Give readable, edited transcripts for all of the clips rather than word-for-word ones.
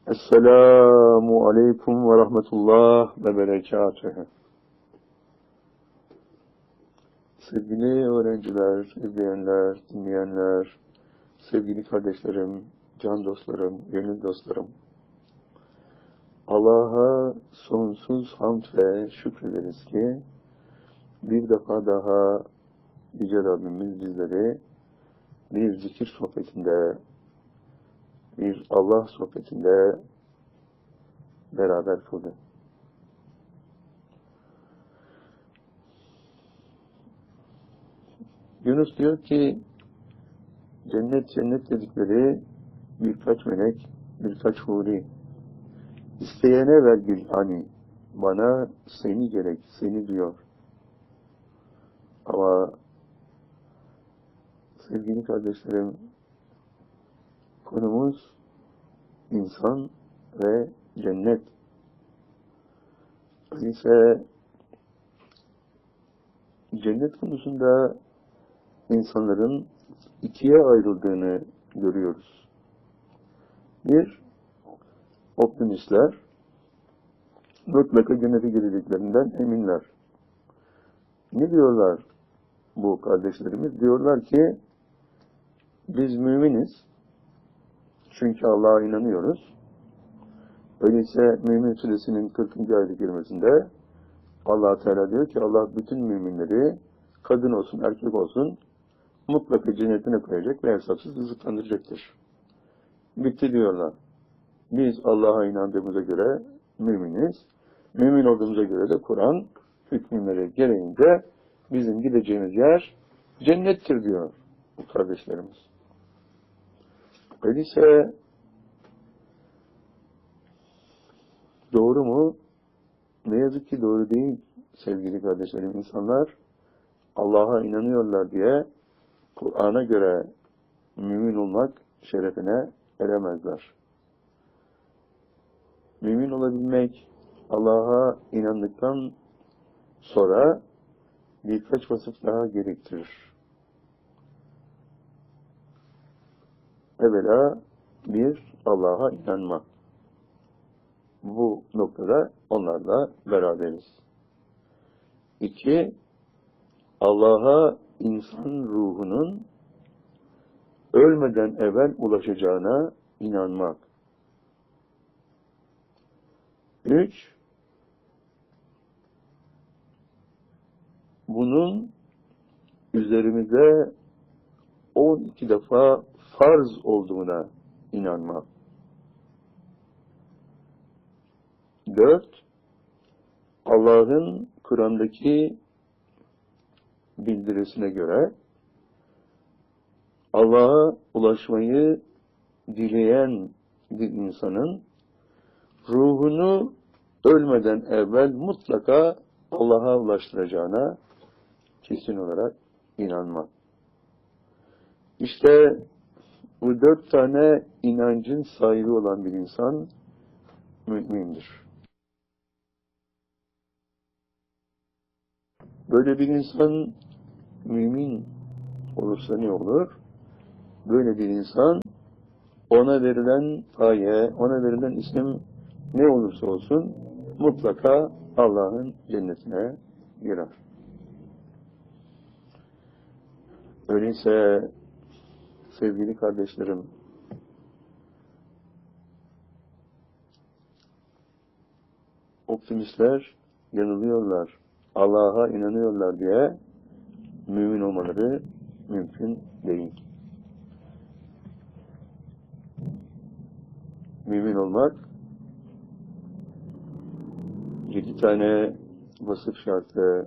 Esselamu aleyküm ve rahmetullah ve berekatühü. Sevgili öğrenciler, izleyenler, dinleyenler, sevgili kardeşlerim, can dostlarım, gönül dostlarım. Allah'a sonsuz hamd ve şükrederiz ki bir defa daha Yüce Rabbimiz bizleri bir zikir sohbetinde, bir Allah sohbetinde beraber kıldı. Yunus diyor ki, cennet dedikleri birkaç melek, birkaç huri. İsteyene ver Gülhani, bana seni gerek, seni diyor. Ama sevgili kardeşlerim, konumuz insan ve cennet. Öyleyse cennet konusunda insanların ikiye ayrıldığını görüyoruz. Bir, optimistler, mutlaka cennete gireceklerinden eminler. Ne diyorlar bu kardeşlerimiz? Diyorlar ki, biz müminiz, çünkü Allah'a inanıyoruz. Öyleyse Mümin Suresinin 40. ayet-i kerimesinde Allah Teala diyor ki, Allah bütün müminleri, kadın olsun, erkek olsun, mutlaka cennetine koyacak ve hesapsız rızıklandıracaktır. Bitti diyorlar. Biz Allah'a inandığımıza göre müminiz. Mümin olduğumuza göre de Kur'an hükümleri gereğince bizim gideceğimiz yer cennettir diyor bu kardeşlerimiz. Öyleyse doğru mu? Ne yazık ki doğru değil sevgili kardeşlerim. İnsanlar Allah'a inanıyorlar diye Kur'an'a göre mümin olmak şerefine eremezler. Mümin olabilmek, Allah'a inandıktan sonra birkaç vasıf daha gerektirir. Evvela bir, Allah'a inanmak. Bu noktada onlarla beraberiz. İki, Allah'a insan ruhunun ölmeden evvel ulaşacağına inanmak. Üç, bunun üzerimize 12 defa farz olduğuna inanmak. 4. Allah'ın Kur'an'daki bildirisine göre Allah'a ulaşmayı dileyen bir insanın ruhunu ölmeden evvel mutlaka Allah'a ulaştıracağına kesin olarak inanmak. İşte bu 4 tane inancın sahibi olan bir insan mümindir. Böyle bir insan mümin olursa ne olur? Böyle bir insan ona verilen paye, ona verilen isim ne olursa olsun mutlaka Allah'ın cennetine girer. Öyleyse sevgili kardeşlerim, optimistler yanılıyorlar. Allah'a inanıyorlar diye mümin olmaları mümkün değil. Mümin olmak 7 tane vasıf şartı,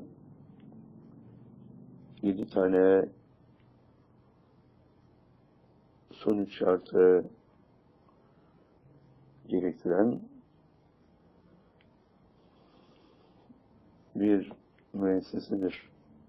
7 tane sonuç şartı gerektiren bir müessesedir.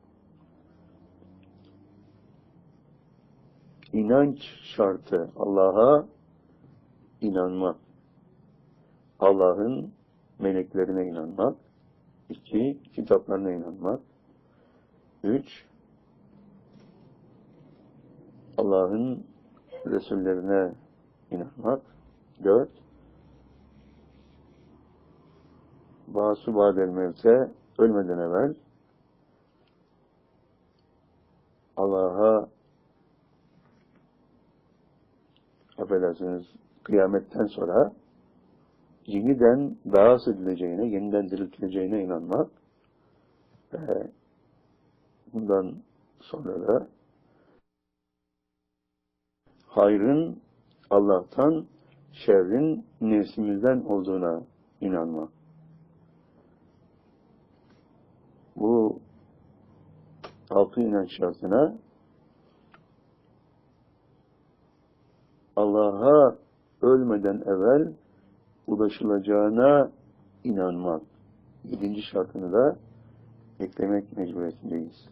İnanç şartı, Allah'a inanmak, Allah'ın meleklerine inanmak, 2. Kitaplarına inanmak, 3. Allah'ın Resullerine inanmak, 4. Basu ba'del mevte, ölmeden evvel Allah'a, affedersiniz, kıyametten sonra yeniden ba'as edileceğine, yeniden diriltileceğine inanmak ve bundan sonra da hayrın Allah'tan, şerrin nefsimizden olduğuna inanmak. Bu 6 inanç şartına Allah'a ölmeden evvel ulaşılacağına inanmak. 7. şartını da eklemek mecburiyetindeyiz.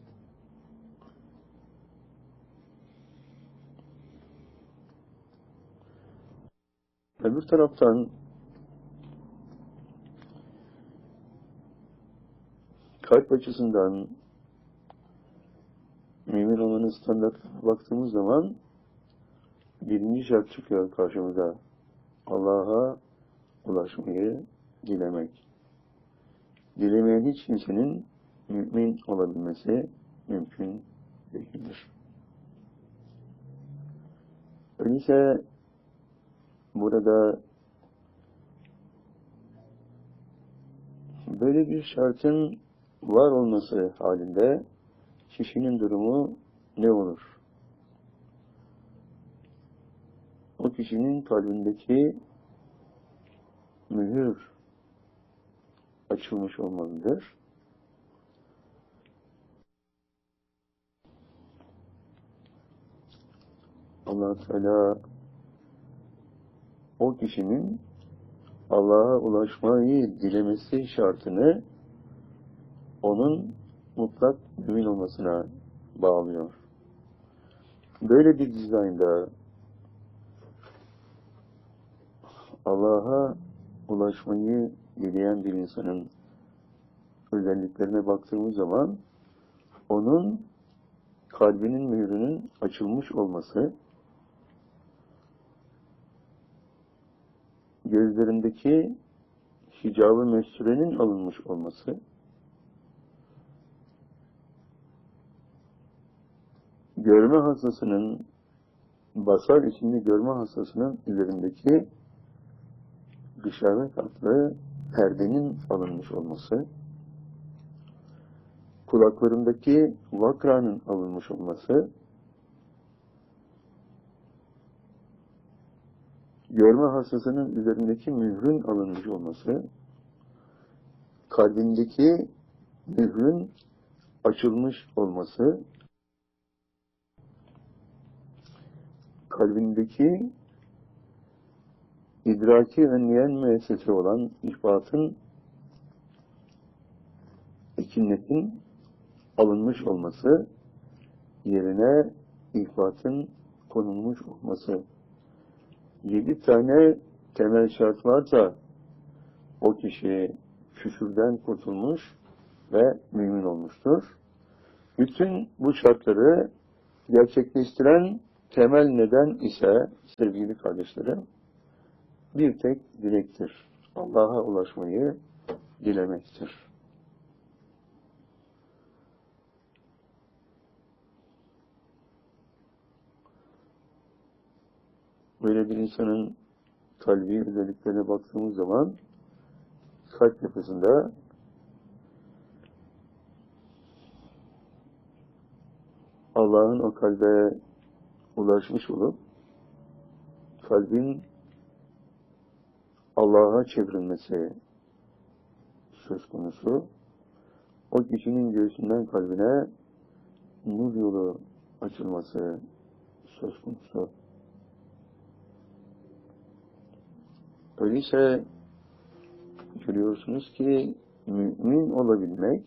Öbür taraftan kalp açısından mümin olmanın standartlarına baktığımız zaman 1. şart çıkıyor karşımıza. Allah'a ulaşmayı dilemek. Dilemeyen hiç kimsenin mümin olabilmesi mümkün değildir. Öyleyse burada böyle bir şartın var olması halinde kişinin durumu ne olur? O kişinin kalbindeki mühür açılmış olmalıdır. Allah-u Teala o kişinin Allah'a ulaşmayı dilemesi şartını onun mutlak mümin olmasına bağlıyor. Böyle bir dizaynda Allah'a ulaşmayı dileyen bir insanın özelliklerine baktığımız zaman onun kalbinin mührünün açılmış olması, gözlerindeki hicab-ı mesturenin alınmış olması, görme hastasının, basar içinde görme hastasının üzerindeki dışarı katlı perdenin alınmış olması, kulaklarındaki vakranın alınmış olması, görme hastasının üzerindeki mührün alınmış olması, kalbindeki mührün açılmış olması, kalbindeki idraki önleyen müessese olan ihbatın, ekinnetin alınmış olması, yerine ihbatın konulmuş olması. 7 tane temel şart varsa o kişi küfürden kurtulmuş ve mümin olmuştur. Bütün bu şartları gerçekleştiren temel neden ise sevgili kardeşlerim bir tek dilektir. Allah'a ulaşmayı dilemektir. Böyle bir insanın kalbi özelliklerine baktığımız zaman kalp yapısında Allah'ın o kalbe ulaşmış olup kalbin Allah'a çevrilmesi söz konusu. O kişinin göğsünden kalbine nur yolu açılması söz konusu. Öyleyse görüyorsunuz ki mümin olabilmek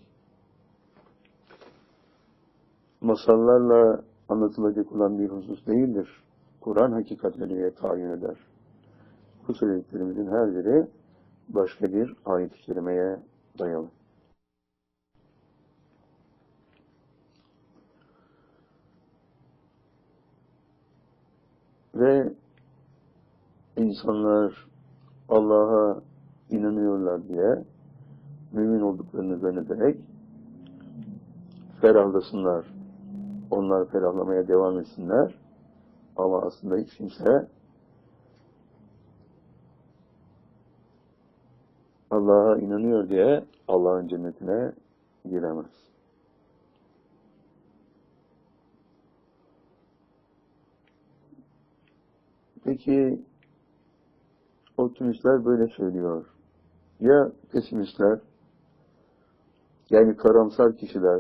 masallarla anlatılacak olan bir husus değildir. Kur'an hakikatleriyle tayin eder. Bu söylediklerimizin her biri başka bir ayet-i kerimeye dayalı. Ve insanlar Allah'a inanıyorlar diye mümin olduklarını zannederek ferahlasınlar. Onlar ferahlamaya devam etsinler. Ama aslında hiç kimse Allah'a inanıyor diye Allah'ın cennetine giremez. Peki optimistler böyle söylüyor. Ya pesimistler, yani karamsar kişiler,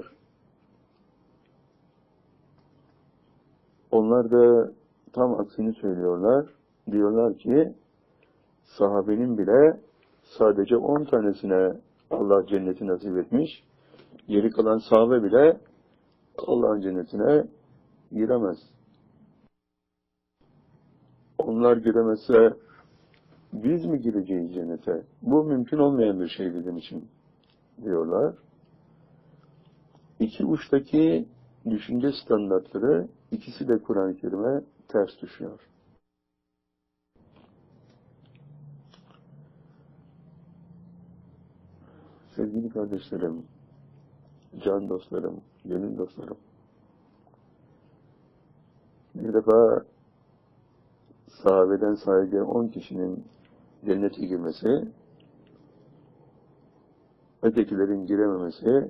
onlar da tam aksini söylüyorlar. Diyorlar ki sahabenin bile sadece 10 tanesine Allah cenneti nasip etmiş. Geri kalan sahabe bile Allah'ın cennetine giremez. Onlar giremezse biz mi gireceğiz cennete? Bu mümkün olmayan bir şey bizim için diyorlar. İki uçtaki düşünce standartları ikisi de Kur'an-ı Kerim'e ters düşüyor. Sevgili kardeşlerim, can dostlarım, gönül dostlarım, bir defa sahabeden sadece 10 kişinin cennete girmesi, ötekilerin girememesi,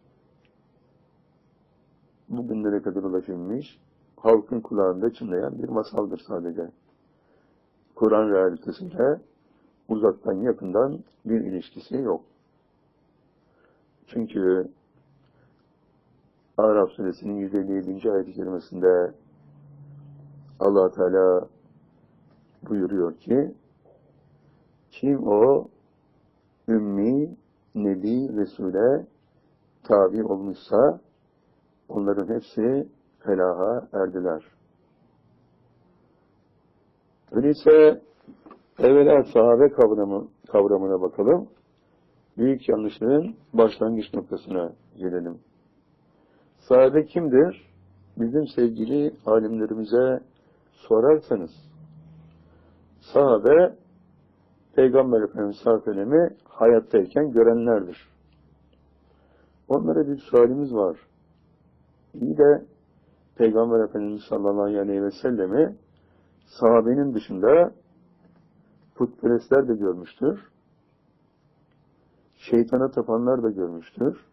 bugünlere kadar ulaşılmış, halkın kulağında çınlayan bir masaldır sadece. Kur'an realitesiyle uzaktan yakından bir ilişkisi yok. Çünkü Araf suresinin 157. ayet-i kerimesinde Allah Teala buyuruyor ki, kim o ümmi, nebi, Resul'e tabi olmuşsa onların hepsi felaha erdiler. Öyleyse evvela sahabe kavramına bakalım. Büyük yanlışlığın başlangıç noktasına gelelim. Sahabe kimdir? Bizim sevgili alimlerimize sorarsanız, sahabe, Peygamber Efendimiz sallallahu aleyhi ve sellem'i hayattayken görenlerdir. Onlara bir sualimiz var. İyi de Peygamber Efendimiz sallallahu aleyhi ve sellem'i sahabenin dışında putperestler de görmüştür. Şeytana tapanlar da görmüştür.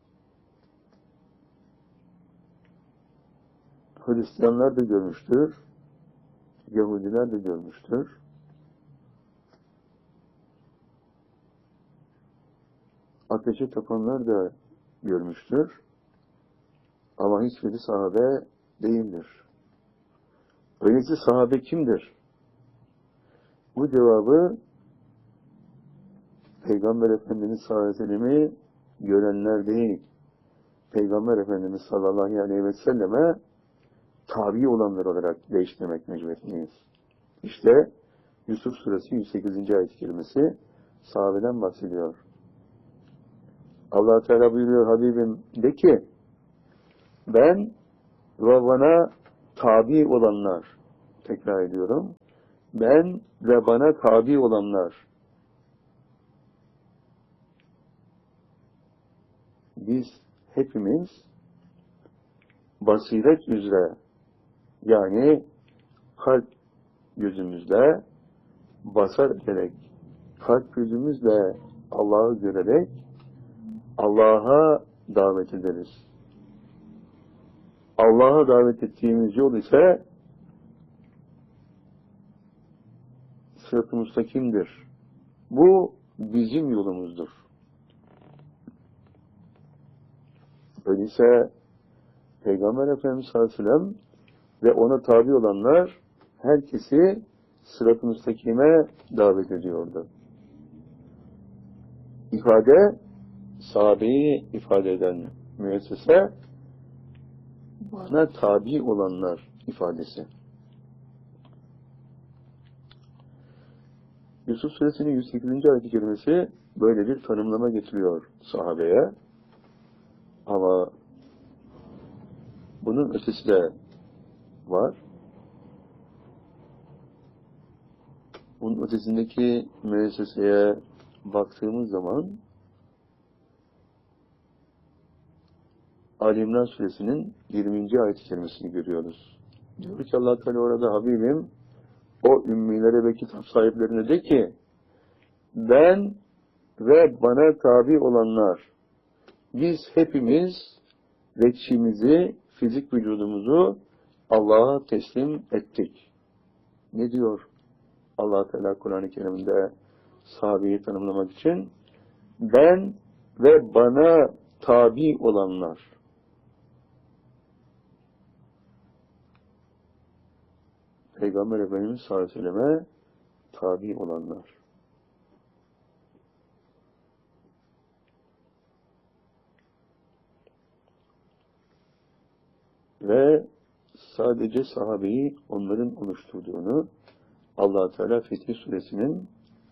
Hristiyanlar da görmüştür. Yahudiler de görmüştür. Ateşe tapanlar da görmüştür. Ama hiçbiri sahabe değildir. Öyleyse sahabe kimdir? Bu cevabı Peygamber Efendimiz sallallahu aleyhi ve sellem'i görenler değil, Peygamber Efendimiz sallallahu aleyhi ve selleme tabi olanlar olarak değiştirmek mecburiyetindeyiz. İşte Yusuf suresi 108. ayet-i kerimesi sahabeden bahsediyor. Allah Teala buyuruyor, Habibim de ki, ben ve bana tabi olanlar, tekrar ediyorum, ben ve bana tabi olanlar, biz hepimiz basiret üzere, yani kalp gözümüzle basar ederek, kalp gözümüzle Allah'ı görerek Allah'a davet ederiz. Allah'a davet ettiğimiz yol ise sırat-ı müstakimdir. Bu bizim yolumuzdur. Öyleyse Peygamber Efendimiz sallallahu aleyhi ve sellem ve ona tabi olanlar herkesi sırat-ı müstakime davet ediyordu. İfade, sahabeyi ifade eden müessese, bana tabi olanlar ifadesi. Yusuf suresinin 108. ayet-i kerimesi böyle bir tanımlama getiriyor sahabeye. Ama bunun ötesi de var. Bunun ötesindeki müesseseye baktığımız zaman Ali İmran suresinin 20. ayet-i kerimesini görüyoruz. Diyor ki Allah Teala orada, Habibim o ümmilere ve kitap sahiplerine de ki, ben ve bana tabi olanlar, biz hepimiz veçhimizi, fizik vücudumuzu Allah'a teslim ettik. Ne diyor Allah Teala Kur'an-ı Kerim'de sahabeyi tanımlamak için? Ben ve bana tabi olanlar. Peygamber Efendimiz sallallahu aleyhi ve selleme tabi olanlar. Ve sadece sahabeyi onların oluşturduğunu Allah Teala Fetih Suresinin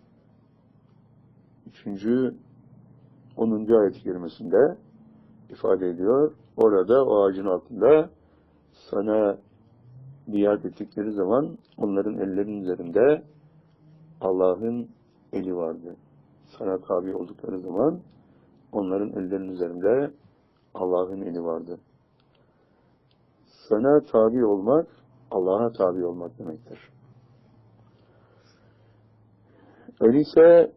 3. 10. ayet-i kerimesinde ifade ediyor. Orada o ağacın altında sana biat ettikleri zaman onların ellerinin üzerinde Allah'ın eli vardı. Sana tabi oldukları zaman onların ellerinin üzerinde Allah'ın eli vardı. Sana tabi olmak, Allah'a tabi olmak demektir. Öyleyse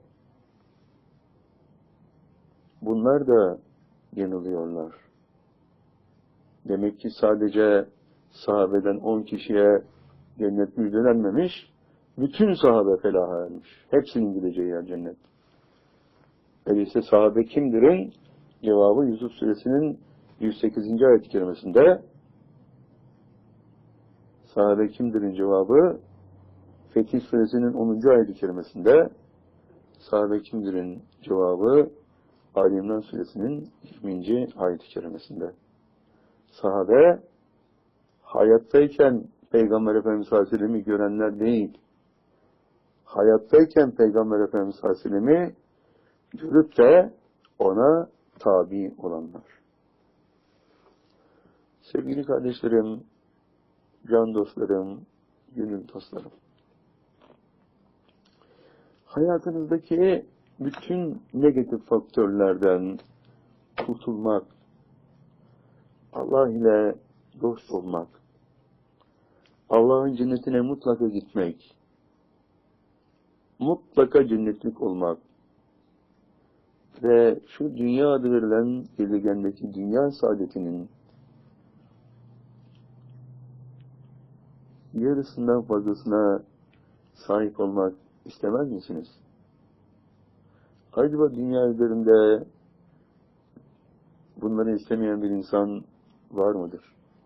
bunlar da yanılıyorlar. Demek ki sadece sahabeden 10 kişiye cennet müjdelenmemiş, bütün sahabe felaha ermiş. Hepsinin gideceği yer cennet. Öyleyse sahabe kimdir'in cevabı Yusuf Suresinin 108. ayet-i kerimesinde, sahabe kimdir'in cevabı Fetih Suresinin 10. ayet-i kerimesinde, sahabe kimdir'in cevabı Ali İmran Suresinin 20. ayet-i kerimesinde. Sahabe hayattayken Peygamber Efendimiz sallallahu aleyhi ve sellem'i görenler değil, hayattayken Peygamber Efendimiz sallallahu aleyhi ve sellem'i görüp de ona tabi olanlar. Sevgili kardeşlerim, can dostlarım, gönül dostlarım, hayatınızdaki bütün negatif faktörlerden kurtulmak, Allah ile dost olmak, Allah'ın cennetine mutlaka gitmek, mutlaka cennetlik olmak ve şu dünya adı verilen gezegendeki dünya saadetinin yarısından fazlasına sahip olmak istemez misiniz? Acaba dünya üzerinde bunları istemeyen bir insan var mıdır?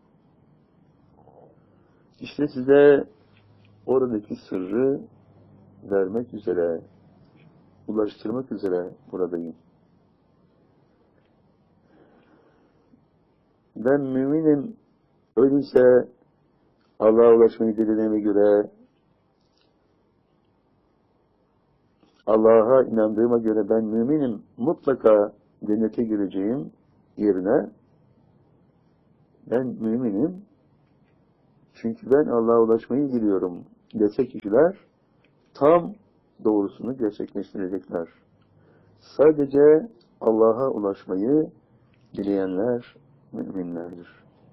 İşte size oradaki sırrı vermek üzere, ulaştırmak üzere buradayım. Ben müminim, öyleyse Allah'a ulaşmayı dilediğime göre, Allah'a inandığıma göre ben müminim, mutlaka cennete gireceğim yerine, ben müminim, çünkü ben Allah'a ulaşmayı biliyorum dese kişiler, tam doğrusunu gerçekleştirecekler. Sadece Allah'a ulaşmayı dileyenler müminlerdir.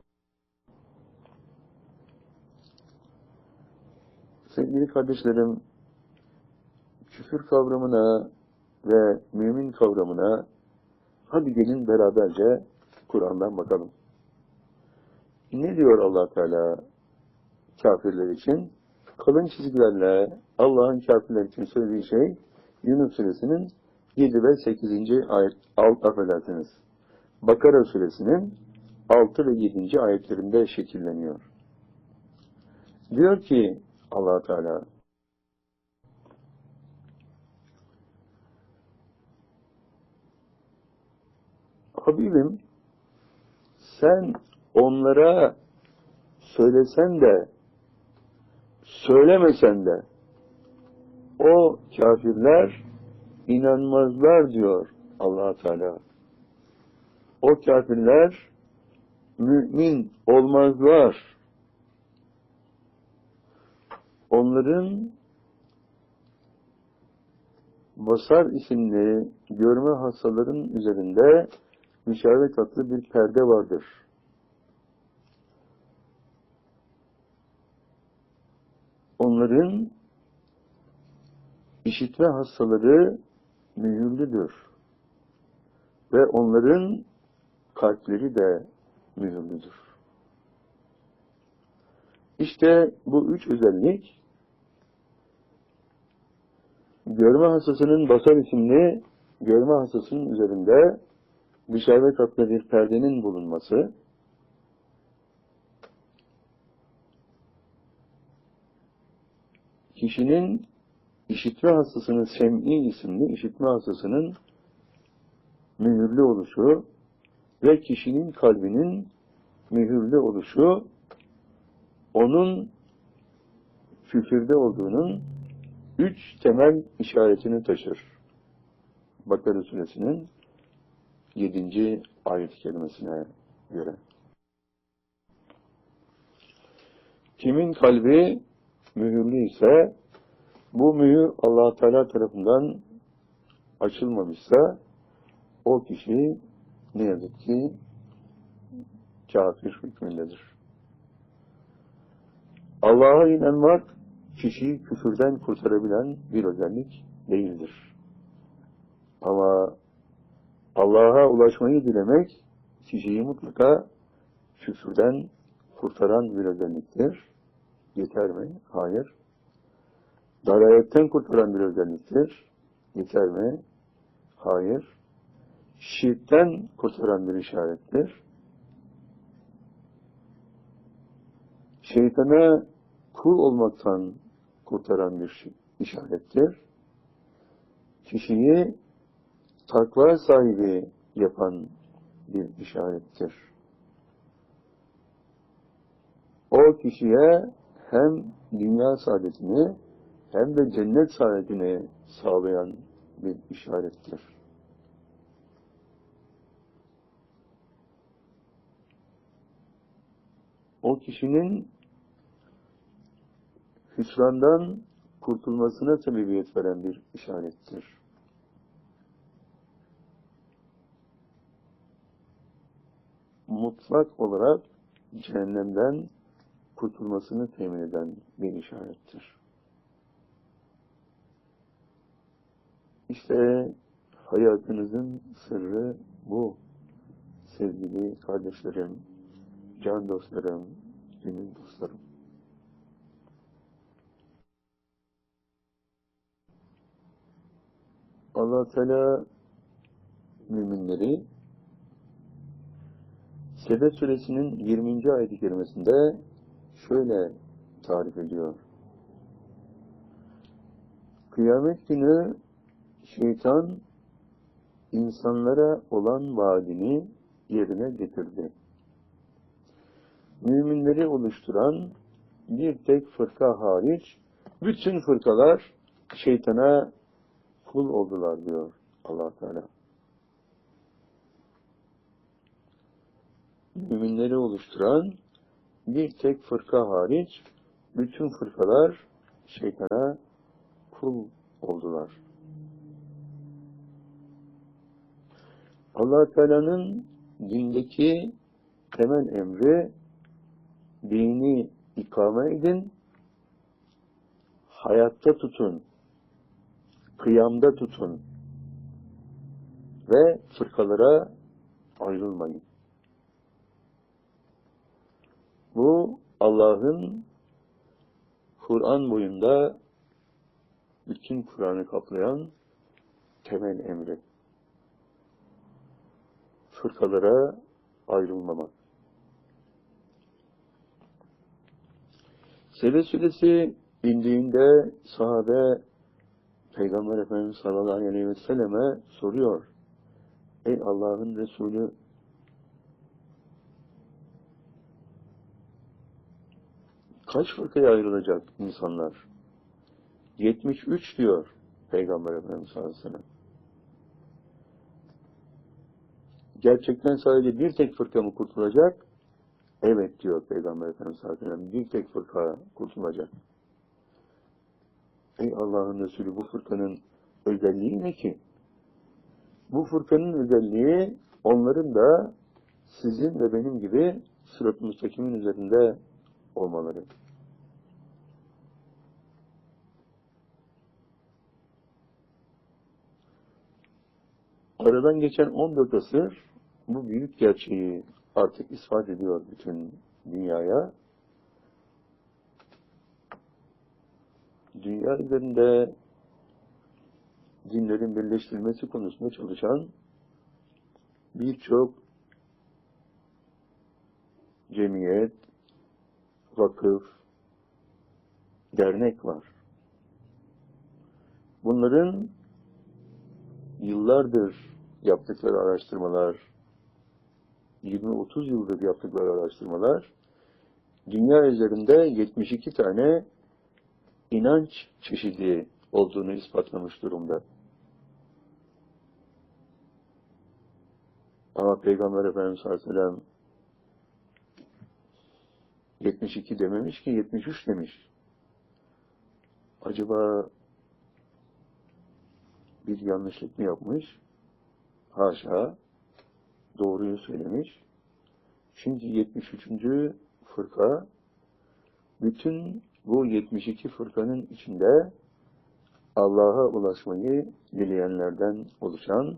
Sevgili kardeşlerim, küfür kavramına ve mümin kavramına hadi gelin beraberce Kur'an'dan bakalım. Ne diyor Allah Teala kafirler için? Kalın çizgilerle Allah'ın kafirler için söylediği şey Yunus Suresinin 7 ve 8. ayet, affedersiniz, Bakara Suresinin 6 ve 7. ayetlerinde şekilleniyor. Diyor ki Allah Teala, Habibim, sen onlara söylesen de söylemesen de o kafirler inanmazlar diyor Allah Teala. O kafirler mümin olmazlar. Onların basar isimli görme hastaların üzerinde işaret adlı bir perde vardır. Onların işitme hastaları mühürlüdür. Ve onların kalpleri de mühürlüdür. İşte bu üç özellik, görme hastasının basar isimli görme hastasının üzerinde işaret adlı bir perdenin bulunması, kişinin işitme hastasının sem'i isimli işitme hastasının mühürlü oluşu ve kişinin kalbinin mühürlü oluşu, onun küfürde olduğunun üç temel işaretini taşır. Bakara Suresinin 7. ayet-i kerimesine göre. Kimin kalbi mühürlü ise, bu mühür Allah Teala tarafından açılmamışsa, o kişi ne yazık ki kafir hükmündedir. Allah'a inanmak, kişiyi küfürden kurtarabilen bir özellik değildir. Ama Allah'a ulaşmayı dilemek, kişiyi mutlaka küfürden kurtaran bir özelliktir. Yeter mi? Hayır. Dalayetten kurtaran bir özelliktir. Yeter mi? Hayır. Şirkten kurtaran bir işarettir. Şeytana kul olmaktan kurtaran bir işarettir. Kişiyi takva sahibi yapan bir işarettir. O kişiye hem dünya saadetini hem de cennet saadetini sağlayan bir işarettir. O kişinin hüsrandan kurtulmasına sebebiyet veren bir işarettir. Mutlak olarak cehennemden kurtulmasını temin eden bir işarettir. İşte hayatınızın sırrı bu, sevgili kardeşlerim, can dostlarım, gönül dostlarım. Allah Teala müminleri Sebe Suresinin 20. ayet-i kerimesinde şöyle tarif ediyor. Kıyamet günü şeytan insanlara olan vaadini yerine getirdi. Müminleri oluşturan bir tek fırka hariç bütün fırkalar şeytana kul oldular diyor Allah Teala. Müminleri oluşturan bir tek fırka hariç bütün fırkalar şeytana kul oldular. Allah Teala'nın dindeki temel emri, dini ikame edin, hayatta tutun, kıyamda tutun ve fırkalara ayrılmayın. Bu Allah'ın Kur'an boyunda bütün Kur'an'ı kaplayan temel emri. Fırkalara ayrılmamak. Sebe Suresi indiğinde sahabe Peygamber Efendimiz sallallahu aleyhi ve selleme soruyor. Ey Allah'ın Resulü, kaç fırkaya ayrılacak insanlar? 73 diyor Peygamber Efendimiz sallallahu aleyhi ve sellem. Gerçekten sadece bir tek fırka mı kurtulacak? Evet diyor Peygamber Efendimiz sallallahu aleyhi ve sellem. Bir tek fırka kurtulacak. Ey Allah'ın Resulü, bu fırkanın özelliği ne ki? Bu fırkanın özelliği onların da sizin ve benim gibi sırat-ı müstakimin üzerinde olmaları. Aradan geçen 14 asır bu büyük gerçeği artık ispat ediyor bütün dünyaya. Dünya üzerinde dinlerin birleştirilmesi konusunda çalışan birçok cemiyet, vakıf, dernek var. Bunların yıllardır yaptıkları araştırmalar, 20-30 yıldır yaptıkları araştırmalar, dünya üzerinde 72 tane inanç çeşidi olduğunu ispatlamış durumda. Ama Peygamber Efendimiz Aleyhisselam 72 dememiş ki 73 demiş. Acaba bir yanlışlık mı yapmış? Haşa, doğruyu söylemiş. Çünkü 73. fırka, bütün bu 72 fırkanın içinde Allah'a ulaşmayı dileyenlerden oluşan,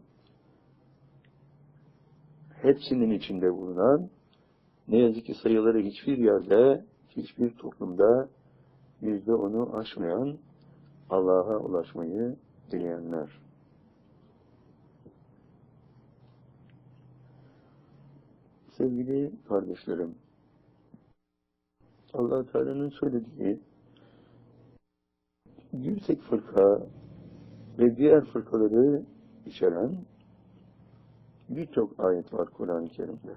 hepsinin içinde bulunan, ne yazık ki sayıları hiçbir yerde, hiçbir toplumda %10'u aşmayan Allah'a ulaşmayı dileyenler. Sevgili kardeşlerim, Allah Teala'nın söylediği yüksek fırka ve diğer fırkaları içeren birçok ayet var Kur'an-ı Kerim'de.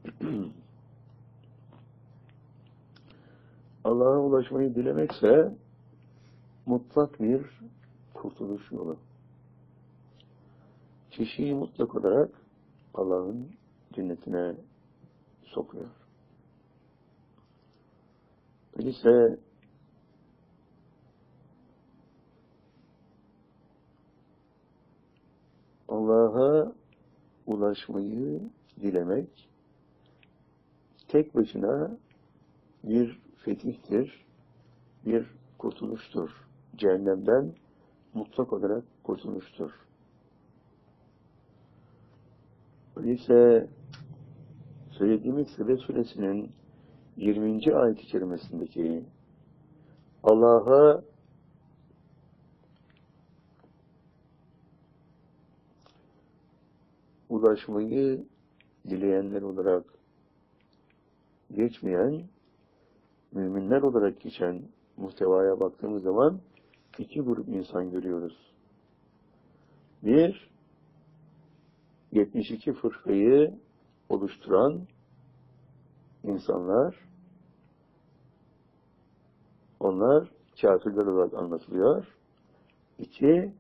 Allah'a ulaşmayı dilemekse mutlak bir kurtuluş yolu. Kişiyi mutlak olarak Allah'ın cennetine sokuyor. Öyleyse Allah'a ulaşmayı dilemek tek başına bir fetihtir, bir kurtuluştur. Cehennemden mutlak olarak kurtuluştur. Öyleyse söylediğimiz Sebe Suresinin 20. ayet-i kerimesindeki Allah'a ulaşmayı dileyenler olarak geçmeyen, müminler olarak geçen muhtevaya baktığımız zaman iki grup insan görüyoruz. Bir, 72 fırkayı oluşturan insanlar, onlar kafirler olarak anlatılıyor. İki,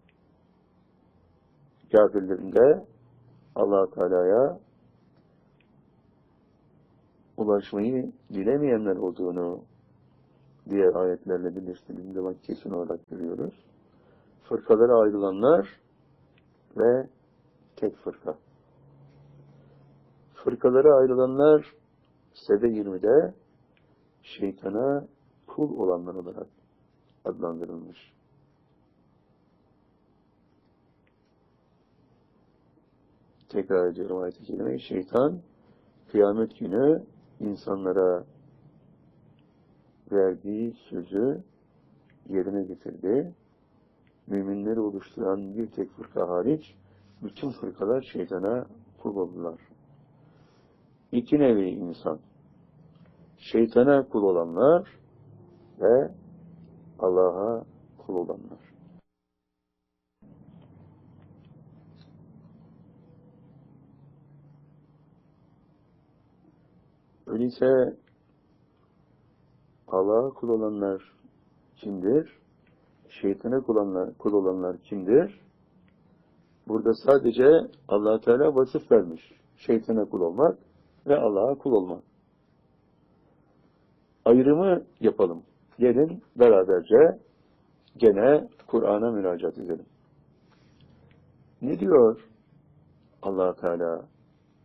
kafirlerin de Allah-u Teala'ya ulaşmayı dilemeyenler olduğunu diğer ayetlerle birleştirildiğinde bak kesin olarak görüyoruz. Fırkalara ayrılanlar ve tek fırka. Fırkalara ayrılanlar Sebe 20'de şeytana kul olanlar olarak adlandırılmış. Tekrar ediyorum ayet-i kerimeyi. Şeytan kıyamet günü insanlara verdiği sözü yerine getirdi. Müminleri oluşturan bir tek fırka hariç bütün fırkalar şeytana kul oldular. İki nevi insan. Şeytana kul olanlar ve Allah'a kul olanlar. Öyleyse Allah'a kul olanlar kimdir? Şeytana kul olanlar kimdir? Burada sadece Allah Teala vasıf vermiş. Şeytana kul olmak ve Allah'a kul olmak. Ayrımı yapalım. Gelin beraberce gene Kur'an'a müracaat edelim. Ne diyor Allah Teala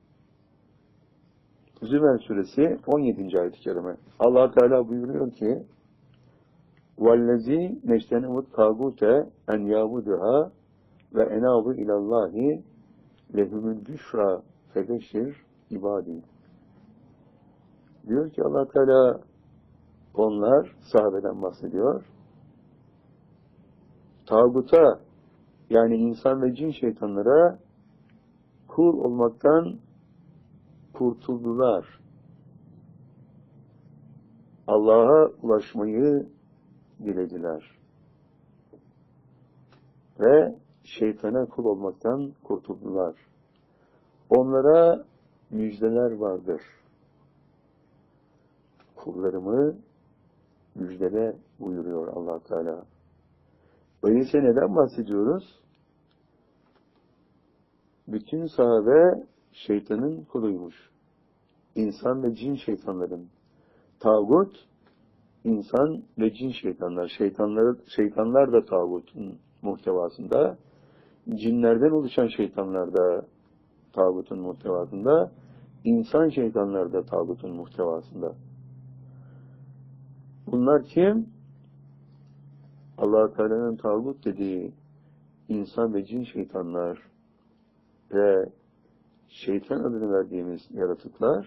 Zümer suresi 17. ayet-i kerime. Allah Teala buyuruyor ki وَالَّذ۪ي نَجْتَنِمُ الطَّاغُوتَ اَنْ يَعْبُدُهَا وَاَنَابُ اِلَى اللّٰهِ لَهُمُ الْبُشْرَى فَبَشِّرْ ibadi. Diyor ki Allah Teala, onlar, sahabeden bahsediyor, tağuta, yani insan ve cin şeytanlara kul olmaktan kurtuldular. Allah'a ulaşmayı dilediler. Ve şeytana kul olmaktan kurtuldular. Onlara müjdeler vardır. Kullarımı müjdele buyuruyor Allah Teala. Öyleyse neden bahsediyoruz? Bütün sahabe şeytanın kuluymuş. İnsan ve cin şeytanların. Tağut, insan ve cin şeytanlar. Şeytanlar da tağutun muhtevasında. Cinlerden oluşan şeytanlar da tağutun muhtevasında. İnsan şeytanlar da tağutun muhtevasında. Bunlar kim? Allah Teala'nın tağut dediği insan ve cin şeytanlar ve şeytan adını verdiğimiz yaratıklar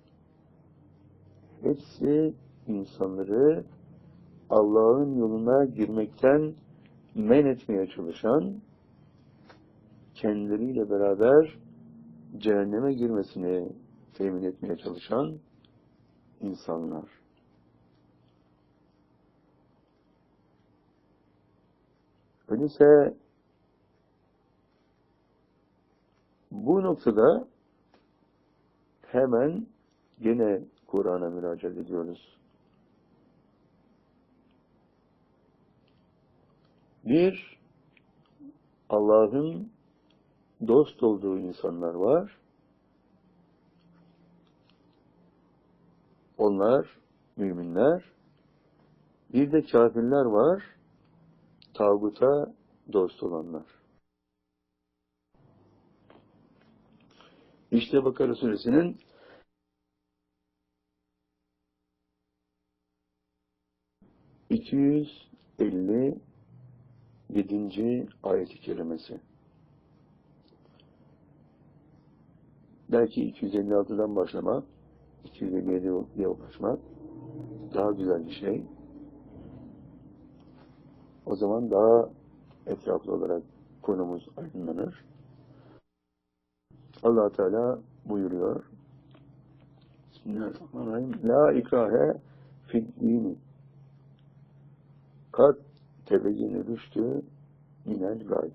hepsi insanları Allah'ın yoluna girmekten men etmeye çalışan, kendileriyle beraber cehenneme girmesini temin etmeye çalışan insanlar. Öyleyse bu noktada hemen gene Kur'an'a müracaat ediyoruz. Bir, Allah'ın dost olduğu insanlar var. Onlar müminler. Bir de kafirler var. Tağuta dost olanlar. İşte Bakara suresinin 257. ayet-i kerimesi. Belki 256'dan başlamak, 257'ye ulaşmak daha güzel bir şey. O zaman daha etraflı olarak konumuz aydınlanır. Allah Teala buyuruyor. Bismillahirrahmanirrahim. La ikrahe fid-dini. Kad tebeyyene rüştü minel gay.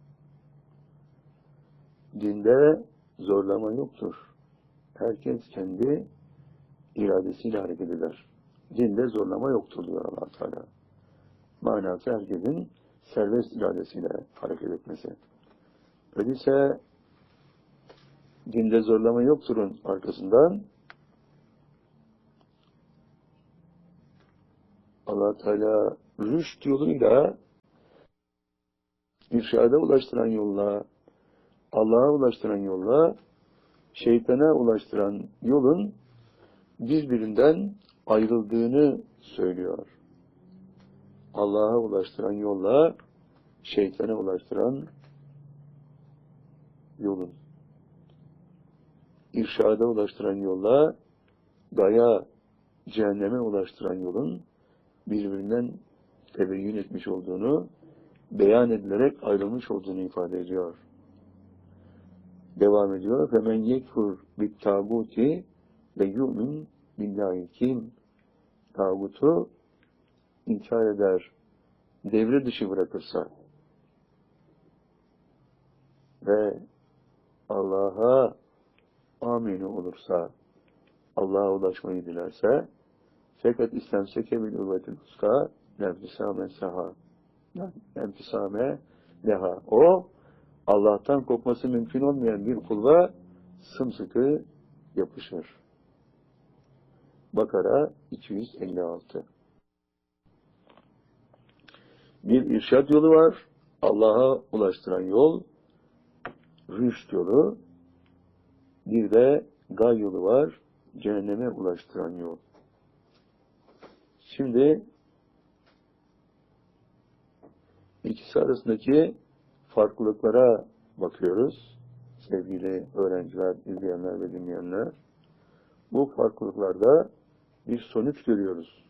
Dinde zorlama yoktur. Herkes kendi iradesiyle hareket eder. Dinde zorlama yoktur diyor Allah Teala. Manası herkesin serbest iradesiyle hareket etmesi. Öyleyse dinde zorlama yokturun arkasından Allah Teala rüşt yoluyla irşada ulaştıran yolla, Allah'a ulaştıran yolla, şeytana ulaştıran yolun birbirinden ayrıldığını söylüyor. Allah'a ulaştıran yolla, şeytana ulaştıran yolun. İrşada ulaştıran yolla, gaya, cehenneme ulaştıran yolun birbirinden tebeyyün etmiş olduğunu, beyan edilerek ayrılmış olduğunu ifade ediyor. Devam ediyor. فَمَنْ يَكْفُرْ بِالْتَابُوتِ وَيُؤْمِنْ بِاللّٰهِ Kim tağutu inkar eder, devre dışı bırakırsa ve Allah'a aminu olursa, Allah'a ulaşmayı dilerse, fakat istemseke bil uvvetil uska neftisame seha, neftisame leha. O, Allah'tan kopması mümkün olmayan bir kulva sımsıkı yapışır. Bakara 256. Bir irşad yolu var, Allah'a ulaştıran yol, rüşt yolu, bir de gay yolu var, cehenneme ulaştıran yol. Şimdi ikisi arasındaki farklılıklara bakıyoruz. Sevgili öğrenciler, izleyenler ve dinleyenler. Bu farklılıklarda bir sonuç görüyoruz.